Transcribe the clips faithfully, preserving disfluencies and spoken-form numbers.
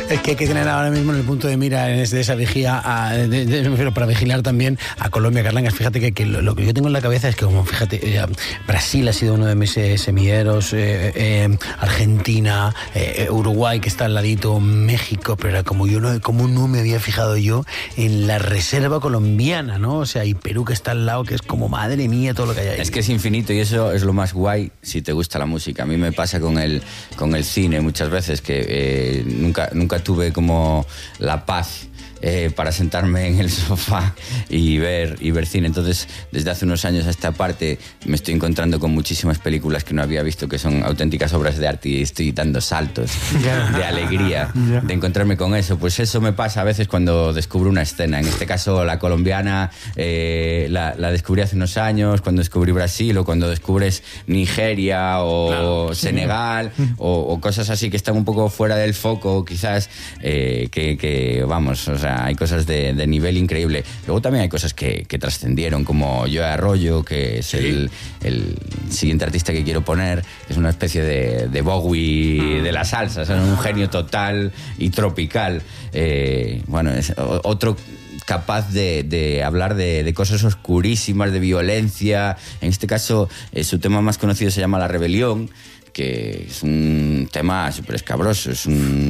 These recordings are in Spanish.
Es que hay que tener ahora mismo en el punto de mira de esa vigía, a, de, de, de, me refiero, para vigilar también a Colombia, Carlangas. Fíjate que, que lo, lo que yo tengo en la cabeza es que, como fíjate, eh, Brasil ha sido uno de mis eh, semilleros, eh, eh, Argentina, eh, Uruguay, que está al ladito, México, pero era como yo no, como no me había fijado yo en la reserva colombiana, ¿no? O sea, y Perú, que está al lado, que es como madre mía todo lo que hay ahí. Es que es infinito y eso es lo más guay si te gusta la música. A mí me pasa con el, con el cine muchas veces que eh, nunca, nunca tuve como la paz Eh, para sentarme en el sofá y ver, y ver cine. Entonces, desde hace unos años a esta parte me estoy encontrando con muchísimas películas que no había visto, que son auténticas obras de arte, y estoy dando saltos yeah. de alegría yeah. de encontrarme con eso. Pues eso me pasa a veces cuando descubro una escena. En este caso, la colombiana eh, la, la descubrí hace unos años, cuando descubrí Brasil, o cuando descubres Nigeria o claro, Senegal sí. o, o cosas así que están un poco fuera del foco, quizás, eh, que, que vamos, o sea, hay cosas de, de nivel increíble. Luego también hay cosas que, que trascendieron, como Joe Arroyo, que es sí. el, el siguiente artista que quiero poner. Es una especie de, de Bowie de la salsa, es un genio total y tropical. Eh, bueno, es otro capaz de, de hablar de, de cosas oscurísimas, de violencia. En este caso, eh, su tema más conocido se llama La Rebelión, que es un tema súper escabroso. Es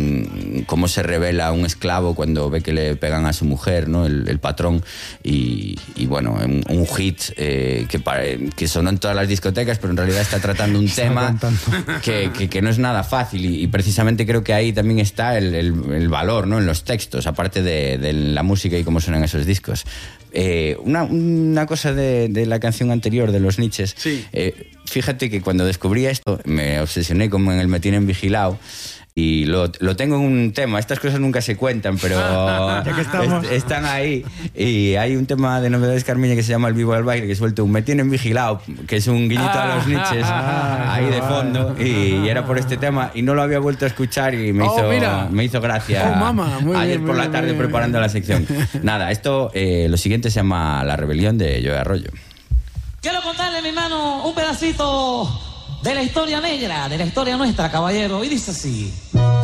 un cómo se revela un esclavo cuando ve que le pegan a su mujer, ¿no? El, el patrón. Y, y bueno, un, un hit eh, que, que sonó en todas las discotecas, pero en realidad está tratando un tema que, que, que no es nada fácil. Y, y precisamente creo que ahí también está el, el, el valor, ¿no? En los textos, aparte de, de la música y cómo suenan esos discos. Eh, una, una cosa de, de la canción anterior, de los Niches. Sí. Eh, fíjate que cuando descubrí esto me obsesioné como en el Me Tienen Vigilado, y lo, lo tengo en un tema. Estas cosas nunca se cuentan, pero ya que estamos. Est- están ahí. Y hay un tema de Novedades Carmiña que se llama El Vivo del Baile, que suelto un Me Tienen Vigilado, que es un guiñito ah, a los Niches ah, ahí de fondo, y, y era por este tema, y no lo había vuelto a escuchar y me hizo, oh, me hizo gracia oh, mama. Muy ayer bien, por la tarde bien, preparando bien. La sección. Nada, esto, eh, lo siguiente se llama La Rebelión, de Joe Arroyo. Quiero contarle, mi hermano, un pedacito de la historia negra, de la historia nuestra, caballero, y dice así.